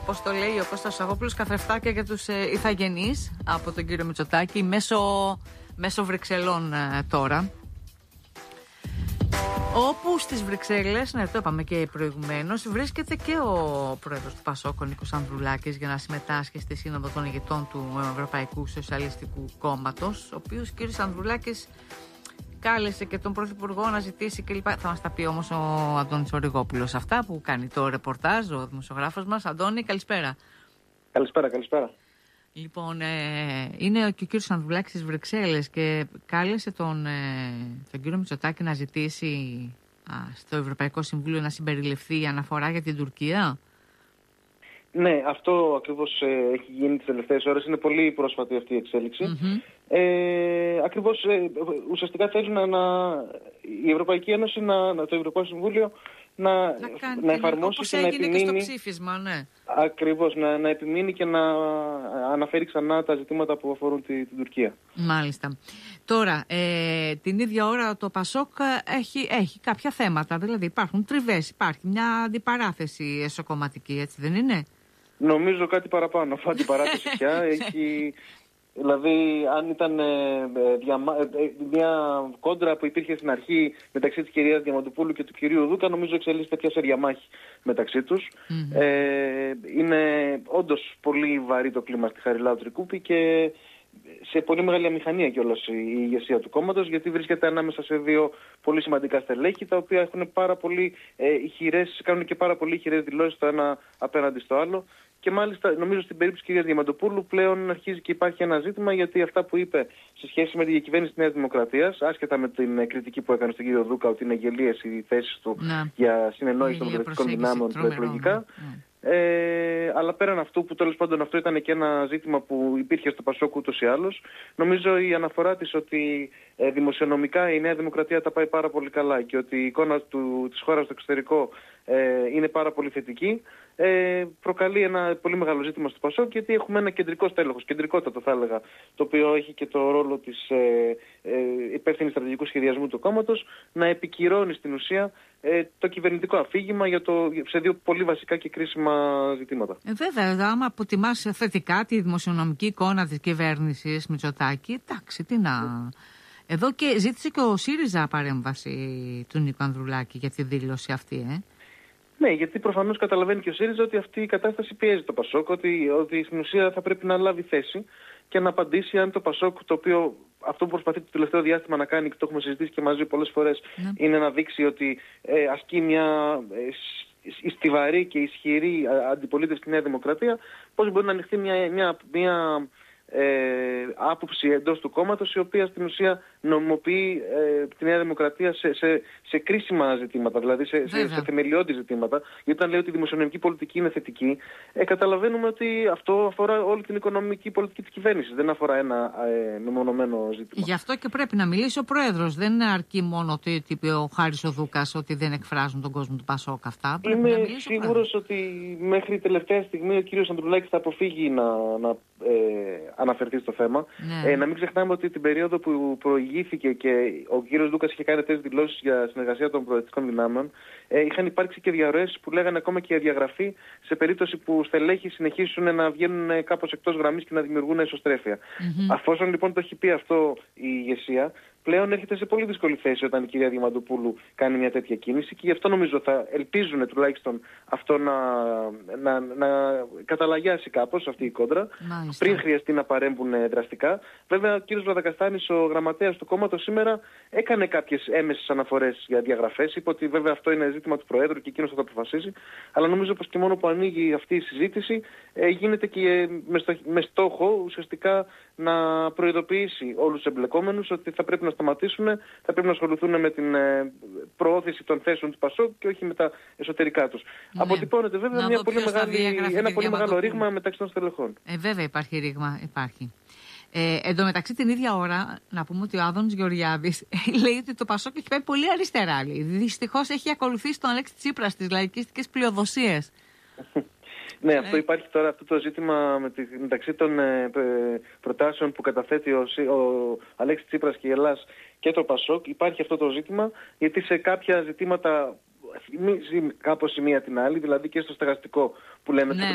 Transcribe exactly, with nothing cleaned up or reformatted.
πώς το λέει ο Κώστας Σαγόπουλος, καθρεφτάκια για τους ε, ηθαγενείς από τον κύριο Μητσοτάκη μέσω, μέσω Βρυξελών ε, τώρα. Όπου στις Βρυξέλλες, ναι, το είπαμε και προηγουμένως, βρίσκεται και ο πρόεδρος του Πασόκ, ο Νίκος Ανδρουλάκης, για να συμμετάσχει στη Σύνοδο των Ηγετών του Ευρωπαϊκού Σοσιαλιστικού Κόμματος, ο οποίος κύριος Ανδρουλάκης κάλεσε και τον Πρωθυπουργό να ζητήσει κλπ. Θα μας τα πει όμως ο Αντώνης Οριγόπουλος αυτά που κάνει το ρεπορτάζ, ο δημοσιογράφος μας. Αντώνη, καλησπέρα. Καλησπέρα, καλησπέρα. Λοιπόν, ε, είναι και ο κύριος Ανδρουλάκης στις Βρυξέλλες και κάλεσε τον, ε, τον κύριο Μητσοτάκη να ζητήσει α, στο Ευρωπαϊκό Συμβούλιο να συμπεριληφθεί η αναφορά για την Τουρκία. Ναι, αυτό ακριβώς ε, έχει γίνει τις τελευταίες ώρες. Είναι πολύ πρόσφατη αυτή η εξέλιξη. Mm-hmm. Ε, ακριβώς ε, ουσιαστικά θέλει να, να, η Ευρωπαϊκή Ένωση, να, να, το Ευρωπαϊκό Συμβούλιο να, να, κάνει, να εφαρμόσει όπως και να επιμείνει. Και στο ψήφισμα, ναι. Ακριβώς, να, να επιμείνει και να αναφέρει ξανά τα ζητήματα που αφορούν τη, την Τουρκία. Μάλιστα. Τώρα, ε, την ίδια ώρα το Πασόκ έχει, έχει κάποια θέματα. Δηλαδή υπάρχουν τριβές, υπάρχει μια αντιπαράθεση εσωκομματική, έτσι δεν είναι? Νομίζω κάτι παραπάνω από αντιπαράθεση πια. Έχει... Δηλαδή, αν ήταν ε, διαμα... ε, μια κόντρα που υπήρχε στην αρχή μεταξύ της κυρίας Διαμαντοπούλου και του κυρίου Δούκα, νομίζω εξελίσσεται πια σε διαμάχη μεταξύ τους. Mm-hmm. Ε, είναι όντως πολύ βαρύ το κλίμα στη Χαριλάου Τρικούπη και σε πολύ μεγάλη αμηχανία κιόλας η ηγεσία του κόμματος, γιατί βρίσκεται ανάμεσα σε δύο πολύ σημαντικά στελέχη, τα οποία έχουν πάρα πολύ ε, ηχηρές, κάνουν και πάρα πολύ ηχηρές δηλώσεις το ένα απέναντι στο άλλο. Και μάλιστα, νομίζω στην περίπτωση της κυρίας Διαμαντοπούλου πλέον αρχίζει και υπάρχει ένα ζήτημα, γιατί αυτά που είπε σε σχέση με τη διακυβέρνηση της Νέας Δημοκρατίας, άσχετα με την κριτική που έκανε στον κύριο Δούκα, ότι είναι γελίες οι θέσεις του να. για συνεννόηση των πολιτικών δυνάμεων προεκλογικά. Ε, αλλά πέραν αυτού, που τέλος πάντων αυτό ήταν και ένα ζήτημα που υπήρχε στο Πασόκ ούτως ή άλλως, νομίζω η αναφορά της ότι ε, δημοσιονομικά η Νέα Δημοκρατία τα πάει πάρα πολύ καλά και ότι η εικόνα του, της χώρας στο εξωτερικό ε, είναι πάρα πολύ θετική, ε, προκαλεί ένα πολύ μεγάλο ζήτημα στο Πασόκ, γιατί έχουμε ένα κεντρικό στέλεχος, κεντρικότατο θα έλεγα, το οποίο έχει και το ρόλο της ε, ε, υπεύθυνης στρατηγικού σχεδιασμού του κόμματος, να επικυρώνει στην ουσία ε, το κυβερνητικό αφήγημα για το, σε δύο πολύ βασικά και κρίσιμα ζητήματα. Ε, βέβαια, άμα αποτιμάς θετικά τη δημοσιονομική εικόνα της κυβέρνησης Μητσοτάκη, εντάξει, τι να... Εδώ και ζήτησε και ο ΣΥΡΙΖΑ παρέμβαση του Νίκου Ανδρουλάκη για τη δήλωση αυτή, ε. Ναι, γιατί προφανώς καταλαβαίνει και ο ΣΥΡΙΖΑ ότι αυτή η κατάσταση πιέζει το Πασόκ, ότι, ότι στην ουσία θα πρέπει να λάβει θέση και να απαντήσει αν το Πασόκ, το οποίο αυτό που προσπαθεί το τελευταίο διάστημα να κάνει, και το έχουμε συζητήσει και μαζί πολλές φορές, ναι. είναι να δείξει ότι ε, ασκεί μια ε, στιβαρή και ισχυρή αντιπολίτευση στη Νέα Δημοκρατία, πώς μπορεί να ανοιχτεί μια, μια, μια ε, άποψη εντός του κόμματος, η οποία στην ουσία νομιμοποιεί ε, τη Νέα Δημοκρατία σε, σε, σε κρίσιμα ζητήματα, δηλαδή σε, σε, σε θεμελιώδη ζητήματα. Γιατί όταν λέει ότι η δημοσιονομική πολιτική είναι θετική, ε, καταλαβαίνουμε ότι αυτό αφορά όλη την οικονομική πολιτική της κυβέρνησης, δεν αφορά ένα ε, μεμονωμένο ζήτημα. Γι' αυτό και πρέπει να μιλήσει ο Πρόεδρος. Δεν αρκεί μόνο ότι είπε ο Χάρης ο Δούκας ότι δεν εκφράζουν τον κόσμο του Πασόκ αυτά. Είμαι σίγουρος ότι μέχρι τελευταία στιγμή ο κύριος Ανδρουλάκης θα αποφύγει να, να ε, αναφερθεί στο θέμα. Ναι. Ε, να μην ξεχνάμε ότι την περίοδο που προηγήθηκε και ο κύριος Δούκας είχε κάνει τέτοιες δηλώσεις για συνεργασία των προοδευτικών δυνάμεων, ε, είχαν υπάρξει και διαρροές που λέγανε ακόμα και διαγραφή σε περίπτωση που στελέχοι συνεχίσουν να βγαίνουν κάπως εκτός γραμμής και να δημιουργούν εσωστρέφεια. Mm-hmm. Αφόσον λοιπόν το έχει πει αυτό η ηγεσία, πλέον έρχεται σε πολύ δύσκολη θέση όταν η κυρία Διαμαντοπούλου κάνει μια τέτοια κίνηση, και γι' αυτό νομίζω θα ελπίζουν τουλάχιστον αυτό να, να, να καταλαγιάσει κάπως αυτή η κόντρα, μάλιστα, πριν χρειαστεί να παρέμβουν δραστικά. Βέβαια, ο κύριος Βραδακαστάνης, ο γραμματέας του κόμματος, σήμερα έκανε κάποιες έμεσες αναφορές για διαγραφές. Είπε ότι βέβαια αυτό είναι ζήτημα του Προέδρου και εκείνος θα το αποφασίσει. Αλλά νομίζω πως και μόνο που ανοίγει αυτή η συζήτηση ε, γίνεται και με, στο, με στόχο ουσιαστικά να προειδοποιήσει όλους τους εμπλεκόμενους ότι θα πρέπει να σταματήσουν, θα πρέπει να ασχοληθούν με την ε, προώθηση των θέσεων του Πασόκ και όχι με τα εσωτερικά τους. Ναι. Αποτυπώνεται βέβαια μια πολύ μεγάλη, ένα πολύ μεγάλο ρήγμα μεταξύ των στελεχών. Ε, βέβαια υπάρχει ρήγμα, υπάρχει. Ε, εν τω μεταξύ την ίδια ώρα να πούμε ότι ο Άδωνης Γεωργιάδης λέει ότι το Πασόκ έχει πάει πολύ αριστερά. Δυστυχώς έχει ακολουθήσει τον Αλέξη Τσίπρα στις λαϊκίστικες πλειοδοσίες. Ναι, ε. αυτό υπάρχει τώρα, αυτό το ζήτημα με τη, μεταξύ των ε, προτάσεων που καταθέτει ο, ο Αλέξης Τσίπρας και η Ελλάς και το Πασόκ. Υπάρχει αυτό το ζήτημα, γιατί σε κάποια ζητήματα κάπως η μία την άλλη, δηλαδή και στο στεγαστικό που λέμε, ναι,